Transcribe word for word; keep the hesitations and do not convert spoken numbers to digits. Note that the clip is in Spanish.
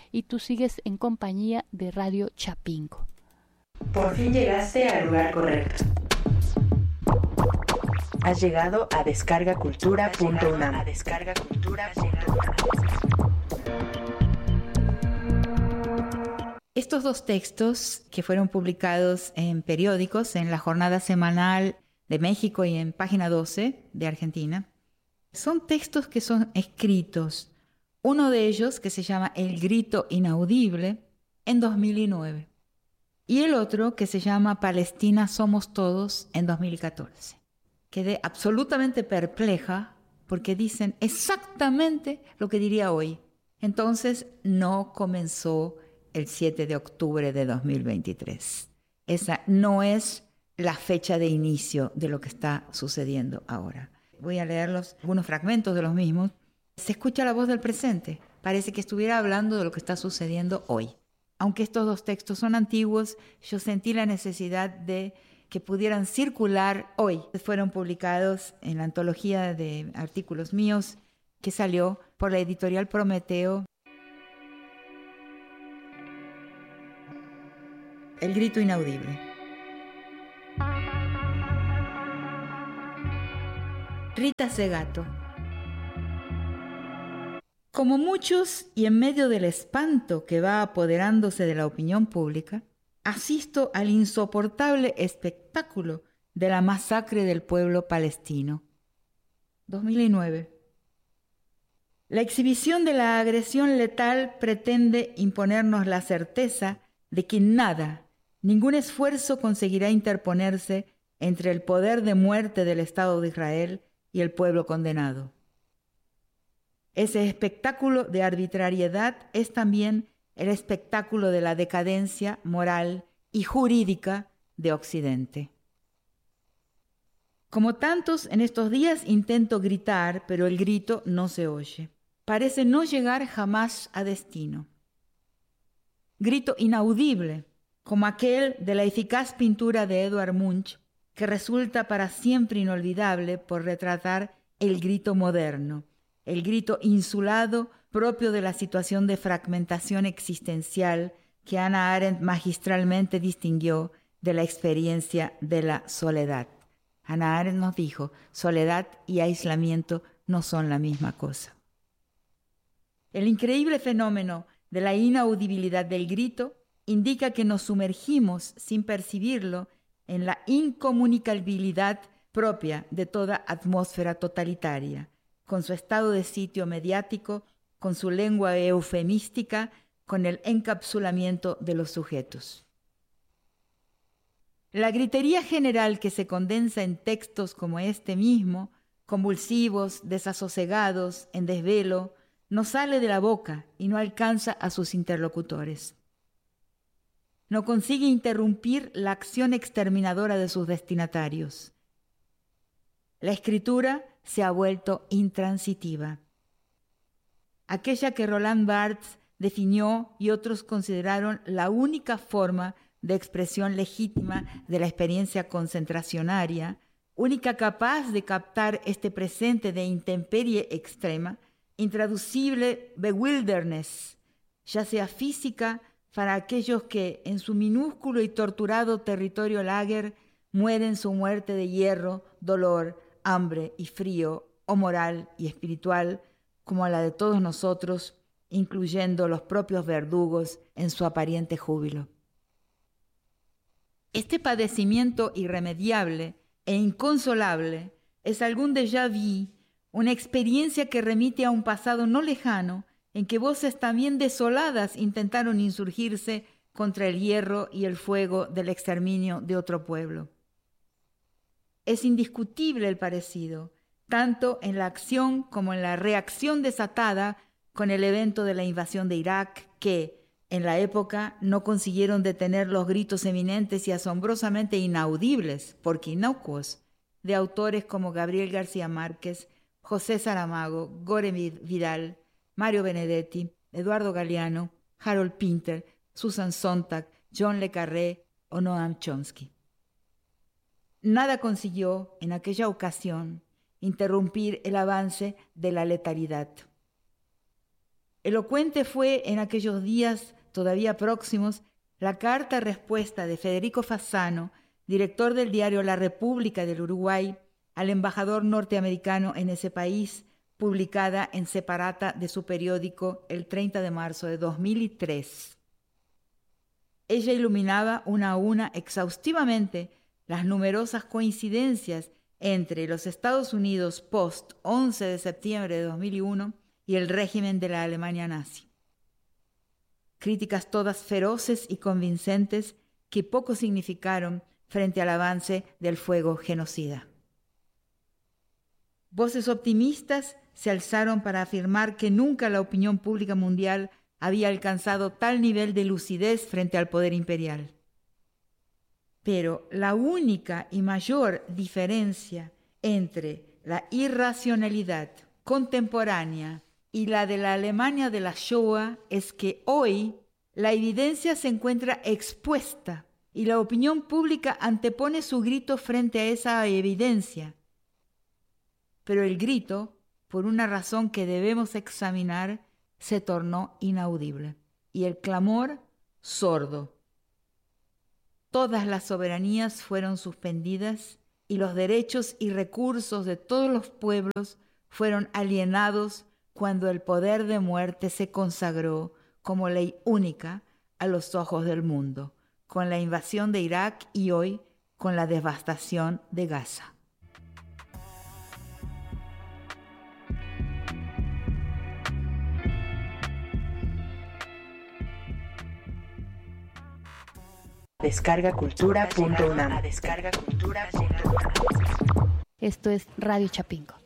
y tú sigues en compañía de Radio Chapingo. Por fin llegaste al lugar correcto. Has llegado a descarga cultura punto unam. A descarga cultura punto unam. Estos dos textos que fueron publicados en periódicos, en la Jornada Semanal de México y en Página doce de Argentina, son textos que son escritos. Uno de ellos, que se llama El grito inaudible, en dos mil nueve. Y el otro, que se llama Palestina somos todos, en dos mil catorce. Quedé absolutamente perpleja porque dicen exactamente lo que diría hoy. Entonces no comenzó el siete de octubre de dos mil veintitrés. Esa no es la fecha de inicio de lo que está sucediendo ahora. Voy a leerlos, algunos fragmentos de los mismos. Se escucha la voz del presente. Parece que estuviera hablando de lo que está sucediendo hoy. Aunque estos dos textos son antiguos, yo sentí la necesidad de que pudieran circular hoy. Fueron publicados en la antología de artículos míos que salió por la editorial Prometeo. El grito inaudible. Rita Segato. Como muchos, y en medio del espanto que va apoderándose de la opinión pública, asisto al insoportable espectáculo de la masacre del pueblo palestino. dos mil nueve. La exhibición de la agresión letal pretende imponernos la certeza de que nada, ningún esfuerzo conseguirá interponerse entre el poder de muerte del Estado de Israel y el pueblo condenado. Ese espectáculo de arbitrariedad es también el espectáculo de la decadencia moral y jurídica de Occidente. Como tantos en estos días intento gritar, pero el grito no se oye. Parece no llegar jamás a destino. Grito inaudible, como aquel de la eficaz pintura de Edvard Munch, que resulta para siempre inolvidable por retratar el grito moderno, el grito insulado propio de la situación de fragmentación existencial que Hannah Arendt magistralmente distinguió de la experiencia de la soledad. Hannah Arendt nos dijo, soledad y aislamiento no son la misma cosa. El increíble fenómeno de la inaudibilidad del grito indica que nos sumergimos sin percibirlo en la incomunicabilidad propia de toda atmósfera totalitaria, con su estado de sitio mediático, con su lengua eufemística, con el encapsulamiento de los sujetos. La gritería general que se condensa en textos como este mismo, convulsivos, desasosegados, en desvelo, no sale de la boca y no alcanza a sus interlocutores. No consigue interrumpir la acción exterminadora de sus destinatarios. La escritura se ha vuelto intransitiva. Aquella que Roland Barthes definió y otros consideraron la única forma de expresión legítima de la experiencia concentracionaria, única capaz de captar este presente de intemperie extrema, intraducible bewilderness, ya sea física para aquellos que en su minúsculo y torturado territorio lager mueren su muerte de hierro, dolor, hambre y frío, o moral y espiritual, como la de todos nosotros, incluyendo los propios verdugos en su aparente júbilo. Este padecimiento irremediable e inconsolable es algún déjà vu, una experiencia que remite a un pasado no lejano en que voces también desoladas intentaron insurgirse contra el hierro y el fuego del exterminio de otro pueblo. Es indiscutible el parecido, tanto en la acción como en la reacción desatada con el evento de la invasión de Irak, que, en la época, no consiguieron detener los gritos eminentes y asombrosamente inaudibles, porque inocuos, de autores como Gabriel García Márquez, José Saramago, Gore Vidal, Mario Benedetti, Eduardo Galeano, Harold Pinter, Susan Sontag, John le Carré o Noam Chomsky. Nada consiguió, en aquella ocasión, interrumpir el avance de la letalidad. Elocuente fue en aquellos días todavía próximos la carta respuesta de Federico Fasano, director del diario La República del Uruguay, al embajador norteamericano en ese país, publicada en separata de su periódico el treinta de marzo de dos mil tres. Ella iluminaba una a una exhaustivamente las numerosas coincidencias entre los Estados Unidos post once de septiembre de dos mil uno y el régimen de la Alemania nazi. Críticas todas feroces y convincentes que poco significaron frente al avance del fuego genocida. Voces optimistas se alzaron para afirmar que nunca la opinión pública mundial había alcanzado tal nivel de lucidez frente al poder imperial. Pero la única y mayor diferencia entre la irracionalidad contemporánea y la de la Alemania de la Shoah es que hoy la evidencia se encuentra expuesta y la opinión pública antepone su grito frente a esa evidencia. Pero el grito, por una razón que debemos examinar, se tornó inaudible y el clamor sordo. Todas las soberanías fueron suspendidas y los derechos y recursos de todos los pueblos fueron alienados cuando el poder de muerte se consagró como ley única a los ojos del mundo, con la invasión de Irak y hoy con la devastación de Gaza. descarga cultura punto unam. Esto es Radio Chapingo.